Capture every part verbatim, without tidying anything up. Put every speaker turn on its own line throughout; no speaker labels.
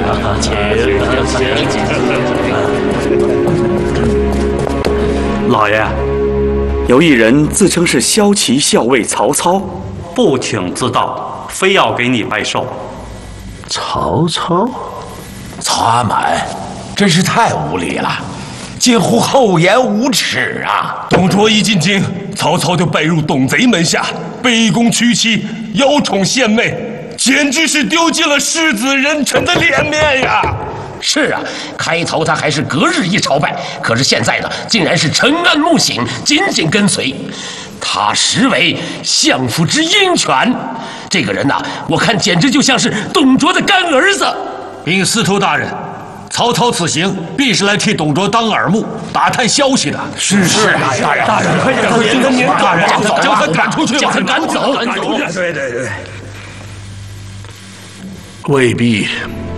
老爷，有一人自称是骁骑校尉曹操，
不请自到，非要给你拜寿。
曹操，
曹阿满，真是太无礼了，近乎厚颜无耻啊！
董卓一进京，曹操就拜入董贼门下，卑躬屈膝，邀宠献媚，简直是丢尽了世子人臣的脸面呀！
是啊，开头他还是隔日一朝拜，可是现在呢，竟然是晨安暮醒，紧紧跟随。他实为相府之鹰犬。这个人呐、啊，我看简直就像是董卓的干儿子。
禀司徒大人，曹操此行必是来替董卓当耳目、打探消息的。
是是啊，大人，大人，快点，快点，您大人，
将他赶出去，
将他赶走，
赶走。
对对对，未必。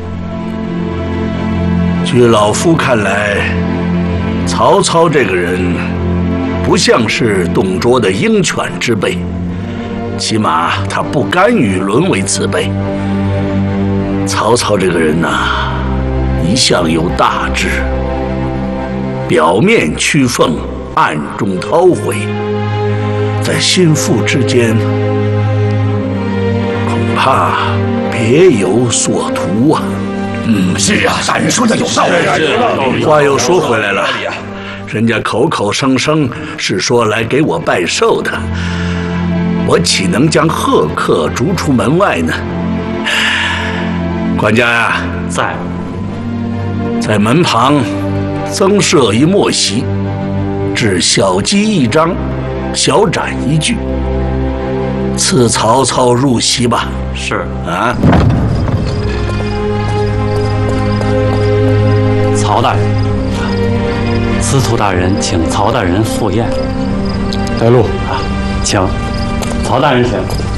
据老夫看来，曹操这个人不像是董卓的鹰犬之辈，起码他不甘于沦为此辈。曹操这个人呐、啊，一向有大志，表面屈奉，暗中韬晦，在心腹之间，恐怕别有所图啊。
嗯，是啊，大人说的有道理。
话又说回来了，人家口口声声是说来给我拜寿的，我岂能将贺客逐出门外呢？管家呀，
在，
在门旁增设一墨席，置小鸡一张，小盏一具，赐曹操入席吧。
是
啊。
曹大人，司徒大人请曹大人赴宴。
带路
啊，请，曹大人请。